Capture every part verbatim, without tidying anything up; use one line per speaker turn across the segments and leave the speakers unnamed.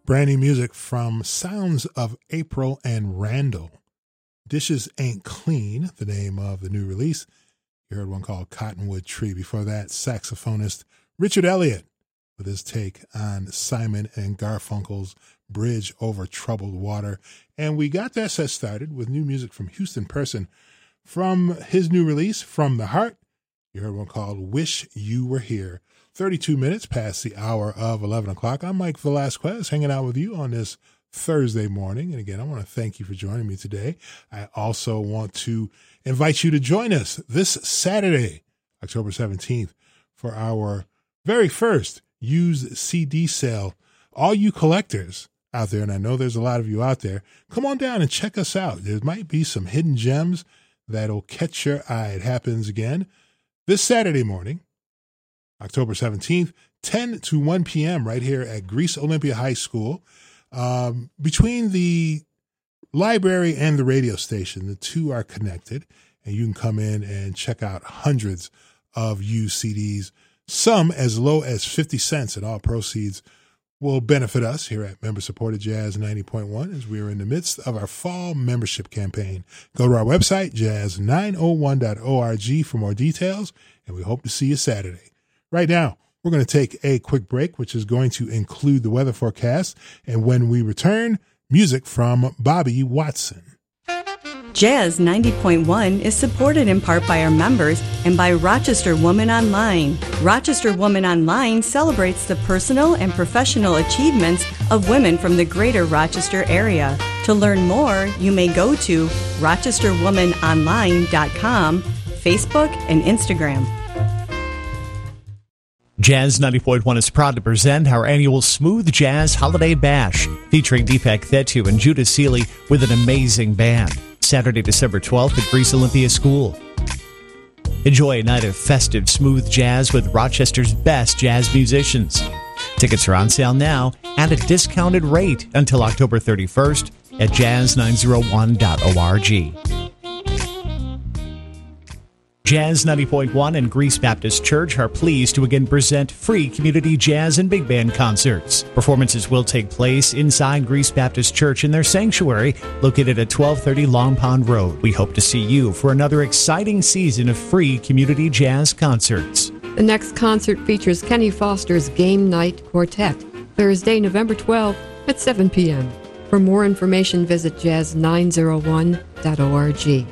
Brand new music from Sounds of April and Randall. Dishes Ain't Clean, the name of the new release. You heard one called Cottonwood Tree. Before that, saxophonist Richard Elliott with his take on Simon and Garfunkel's Bridge Over Troubled Water. And we got that set started with new music from Houston Person from his new release, From the Heart. You heard one called Wish You Were Here. thirty-two minutes past the hour of eleven o'clock. I'm Mike Velasquez, hanging out with you on this Thursday morning. And again, I want to thank you for joining me today. I also want to invite you to join us this Saturday, October seventeenth, for our very first used C D sale. All you collectors out there, and I know there's a lot of you out there, come on down and check us out. There might be some hidden gems that'll catch your eye. It happens again this Saturday morning, October seventeenth, ten to one p.m. right here at Greece Olympia High School. Um, between the library and the radio station, the two are connected, and you can come in and check out hundreds of used C Ds, some as low as fifty cents, and all proceeds will benefit us here at Member-Supported Jazz ninety point one as we are in the midst of our fall membership campaign. Go to our website, jazz nine oh one dot org, for more details, and we hope to see you Saturday. Right now, we're going to take a quick break, which is going to include the weather forecast. And when we return, music from Bobby Watson.
Jazz ninety point one is supported in part by our members and by Rochester Woman Online. Rochester Woman Online celebrates the personal and professional achievements of women from the greater Rochester area. To learn more, you may go to rochester woman online dot com, Facebook, and Instagram.
Jazz ninety point one is proud to present our annual Smooth Jazz Holiday Bash, featuring Deepak Thettu and Judah Seeley with an amazing band. Saturday, December twelfth at Greece Olympia School. Enjoy a night of festive smooth jazz with Rochester's best jazz musicians. Tickets are on sale now at a discounted rate until October thirty-first at jazz nine oh one dot org. Jazz ninety point one and Greece Baptist Church are pleased to again present free community jazz and big band concerts. Performances will take place inside Greece Baptist Church in their sanctuary located at twelve thirty Long Pond Road. We hope to see you for another exciting season of free community jazz concerts.
The next concert features Kenny Foster's Game Night Quartet, Thursday, November twelfth at seven p.m. For more information, visit jazz nine oh one dot org.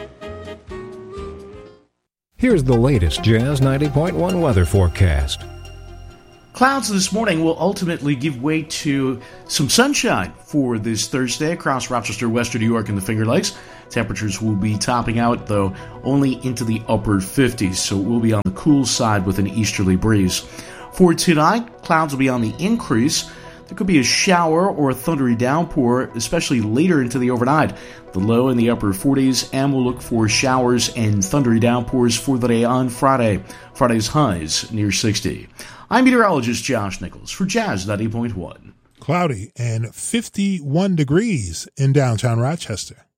Here's the latest Jazz ninety point one weather forecast.
Clouds this morning will ultimately give way to some sunshine for this Thursday across Rochester, Western New York, and the Finger Lakes. Temperatures will be topping out, though, only into the upper fifties, so it will be on the cool side with an easterly breeze. For tonight, clouds will be on the increase. There could be a shower or a thundery downpour, especially later into the overnight. The low in the upper forties, and we'll look for showers and thundery downpours for the day on Friday. Friday's highs near sixty. I'm meteorologist Josh Nichols for Jazz ninety point one.
Cloudy and fifty-one degrees in downtown Rochester.